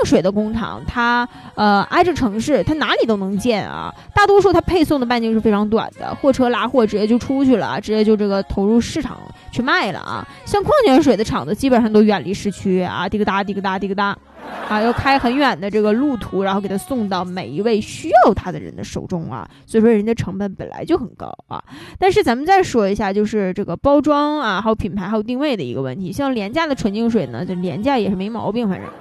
水的工厂，它挨着城市，它哪里都能建啊。大多数它配送的半径是非常短的，货车拉货直接就出去了，直接就这个投入市场去卖了啊。像矿泉水的厂子基本上都远离市区啊，滴个哒滴个哒滴个哒。要开很远的这个路途，然后给它送到每一位需要它的人的手中啊，所以说人家成本本来就很高啊。但是咱们再说一下，就是这个包装啊，还有品牌，还有定位的一个问题。像廉价的纯净水呢，这廉价也是没毛病，反正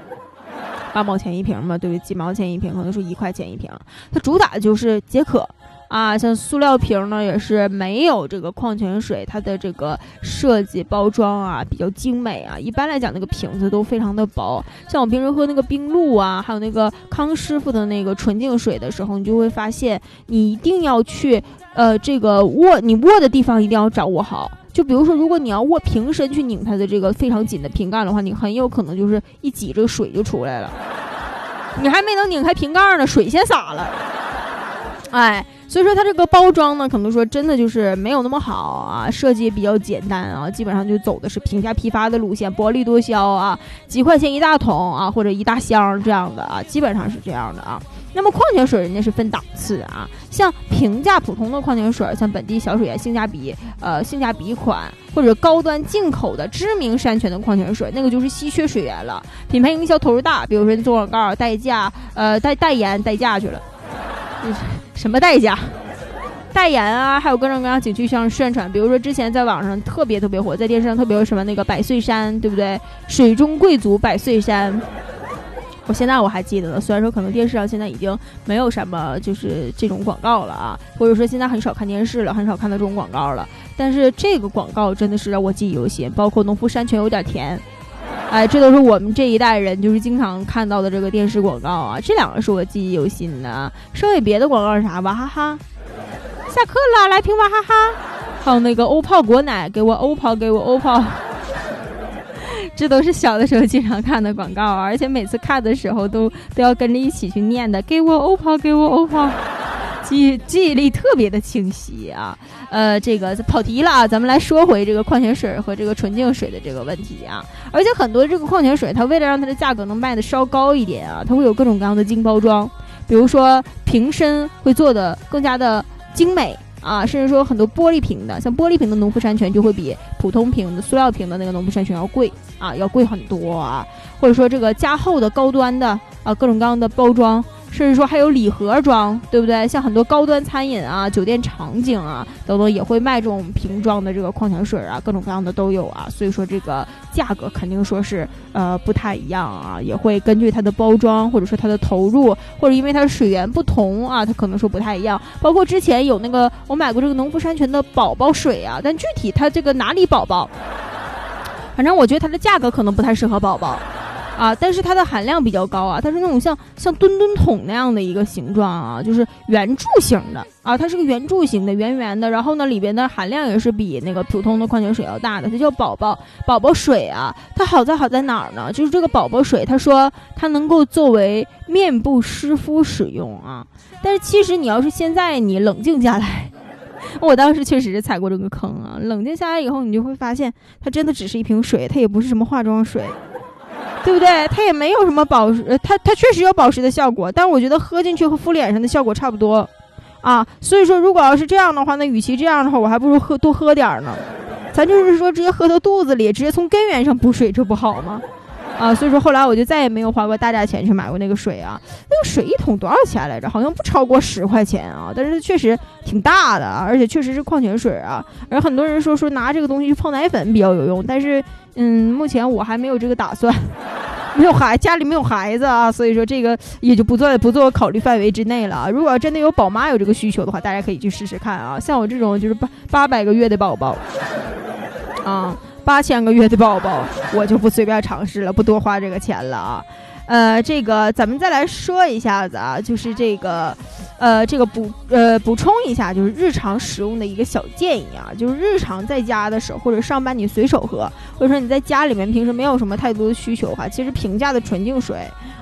8毛钱一瓶嘛，对不对？几毛钱一瓶，可能是1块钱一瓶。它主打的就是解渴。啊，像塑料瓶呢，也是没有这个矿泉水它的这个设计包装啊比较精美啊。一般来讲，那个瓶子都非常的薄。像我平时喝那个冰露啊，还有那个康师傅的那个纯净水的时候，你就会发现，你一定要去这个你握的地方一定要掌握好。就比如说，如果你要握瓶身去拧它的这个非常紧的瓶盖的话，你很有可能就是一挤这个水就出来了，你还没能拧开瓶盖呢，水先洒了。哎，所以说它这个包装呢，可能说真的就是没有那么好啊，设计也比较简单啊，基本上就走的是平价批发的路线，薄利多销啊，几块钱一大桶啊，或者一大箱这样的啊，基本上是这样的啊。那么矿泉水人家是分档次啊，像平价普通的矿泉水，像本地小水源性价比款，或者高端进口的知名山泉的矿泉水，那个就是稀缺水源了，品牌营销投入大，比如说你做广告代价代言代价去了。什么代价？代言啊，还有各种各样景区像宣传，比如说之前在网上特别火，在电视上特别有什么那个百岁山，对不对？水中贵族百岁山，现在我还记得呢。虽然说可能电视上现在已经没有什么就是这种广告了啊，或者说现在很少看电视了，很少看到这种广告了，但是这个广告真的是让我记忆犹新，包括农夫山泉有点甜。哎，这都是我们这一代人就是经常看到的这个电视广告啊，这两个是我记忆犹新的。剩下别的广告是啥？娃哈哈，下课了，来瓶娃哈哈，还有那个欧泡果奶，给我欧泡，给我欧泡。这都是小的时候经常看的广告，而且每次看的时候都要跟着一起去念的，给我欧泡，给我欧泡。记忆力特别的清晰啊。这个跑题了啊，咱们来说回这个矿泉水和这个纯净水的这个问题啊。而且很多这个矿泉水，它为了让它的价格能卖的稍高一点啊，它会有各种各样的精包装，比如说瓶身会做的更加的精美啊，甚至说很多玻璃瓶的，像玻璃瓶的农夫山泉就会比普通瓶的塑料瓶的那个农夫山泉要贵啊，要贵很多啊。或者说这个加厚的高端的啊，各种各样的包装，甚至说还有礼盒装，对不对？像很多高端餐饮啊、酒店场景啊等等也会卖这种瓶装的这个矿泉水啊，各种各样的都有啊。所以说这个价格肯定说是不太一样啊，也会根据它的包装或者说它的投入，或者因为它的水源不同啊，它可能说不太一样。包括之前有那个我买过这个农夫山泉的宝宝水啊，但具体它这个哪里宝宝，反正我觉得它的价格可能不太适合宝宝。啊，但是它的含量比较高啊，它是那种像墩墩桶那样的一个形状啊，就是圆柱形的啊，它是个圆柱形的，圆圆的，然后呢里边的含量也是比那个普通的矿泉水要大的，它叫宝宝水啊。它好在哪儿呢？就是这个宝宝水，他说它能够作为面部湿敷使用啊，但是其实你要是现在你冷静下来。我当时确实是踩过这个坑啊，冷静下来以后你就会发现它真的只是一瓶水，它也不是什么化妆水，对不对？它也没有什么保湿，它确实有保湿的效果，但是我觉得喝进去和敷脸上的效果差不多啊。所以说如果要是这样的话，那与其这样的话，我还不如多喝点呢。咱就是说直接喝到肚子里，直接从根源上补水，这不好吗？啊，所以说后来我就再也没有花过大价钱去买过那个水啊。那个水一桶多少钱来着？好像不超过10块钱啊，但是确实挺大的，而且确实是矿泉水啊。而很多人说拿这个东西去泡奶粉比较有用，但是目前我还没有这个打算，家里没有孩子啊，所以说这个也就不做考虑范围之内了。如果真的有宝妈有这个需求的话，大家可以去试试看啊。像我这种就是800个月的宝宝啊。8000个月的宝宝，我就不随便尝试了，不多花这个钱了啊。这个咱们再来说一下子啊，就是这个补充一下，就是日常使用的一个小建议啊，就是日常在家的时候或者上班你随手喝，或者说你在家里面平时没有什么太多的需求的话，其实平价的纯净水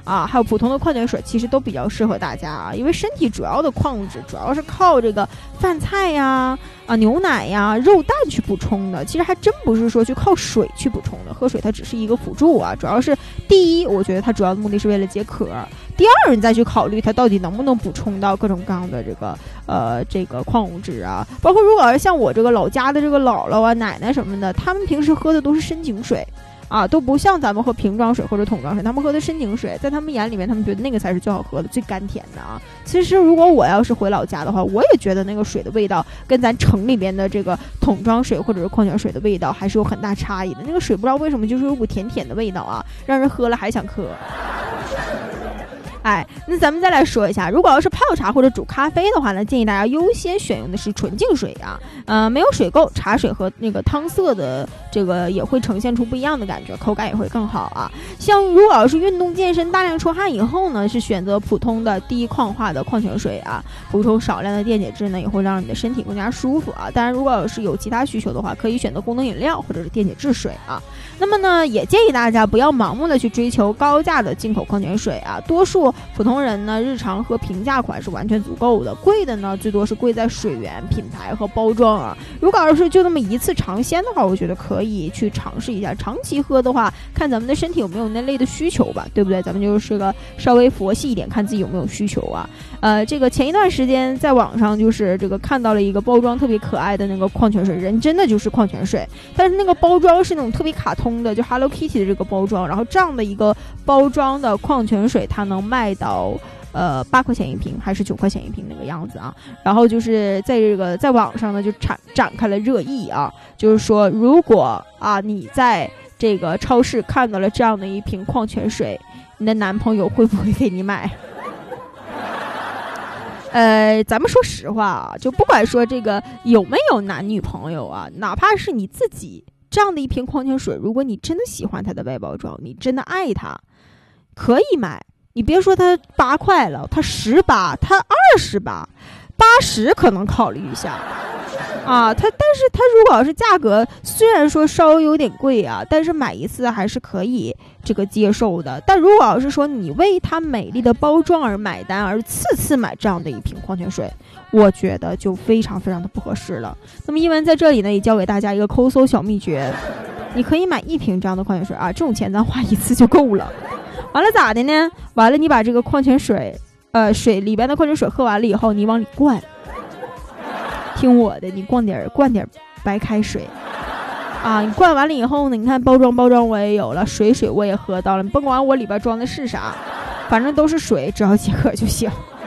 啊，还有普通的矿泉水，其实都比较适合大家啊，因为身体主要的矿物质主要是靠这个饭菜呀、牛奶呀、肉蛋去补充的，其实还真不是说去靠水去补充的，喝水它只是一个辅助啊，主要是第一，我觉得它主要的目的是为了解渴，第二，你再去考虑它到底能不能补充到各种各样的这个矿物质啊，包括如果是像我这个老家的这个姥姥啊、奶奶什么的，他们平时喝的都是深井水。啊，都不像咱们喝瓶装水或者桶装水，他们喝的深井水，在他们眼里面，他们觉得那个才是最好喝的、最甘甜的啊。其实，如果我要是回老家的话，我也觉得那个水的味道跟咱城里边的这个桶装水或者是矿泉水的味道还是有很大差异的。那个水不知道为什么就是有股甜甜的味道啊，让人喝了还想喝。哎，那咱们再来说一下，如果要是泡茶或者煮咖啡的话呢，建议大家优先选用的是纯净水啊，没有水垢，茶水和那个汤色的这个也会呈现出不一样的感觉，口感也会更好啊。像如果要是运动健身大量出汗以后呢，是选择普通的低矿化的矿泉水啊，补充少量的电解质呢，也会让你的身体更加舒服啊。当然，如果要是有其他需求的话，可以选择功能饮料或者是电解质水啊。那么呢，也建议大家不要盲目的去追求高价的进口矿泉水啊，多数普通人呢日常喝平价款是完全足够的，贵的呢最多是贵在水源、品牌和包装啊。如果要是就那么一次尝鲜的话，我觉得可以去尝试一下，长期喝的话，看咱们的身体有没有那类的需求吧，对不对？咱们就是个稍微佛系一点，看自己有没有需求啊。这个前一段时间在网上就是这个看到了一个包装特别可爱的那个矿泉水，人真的就是矿泉水，但是那个包装是那种特别卡通的，就 Hello Kitty 的这个包装，然后这样的一个包装的矿泉水，它能卖到8块钱一瓶还是9块钱一瓶那个样子啊。然后就是在网上呢就展开了热议啊，就是说如果啊你在这个超市看到了这样的一瓶矿泉水，你的男朋友会不会给你买？咱们说实话啊，就不管说这个有没有男女朋友啊，哪怕是你自己这样的一瓶矿泉水，如果你真的喜欢它的外包装，你真的爱它，可以买。你别说它8块了，它18，它28， 80可能考虑一下啊。但是它如果要是价格虽然说稍微有点贵啊，但是买一次还是可以这个接受的。但如果要是说你为它美丽的包装而买单，而次买这样的一瓶矿泉水，我觉得就非常非常的不合适了。那么一文在这里呢，也教给大家一个抠搜小秘诀，你可以买1瓶这样的矿泉水啊，这种钱咱花一次就够了。完了咋的呢？完了你把这个矿泉水水里边的矿泉水喝完了以后，你往里灌，听我的，你灌点白开水啊。你灌完了以后呢，你看包装我也有了，水我也喝到了，你甭管我里边装的是啥，反正都是水，只要解渴就行。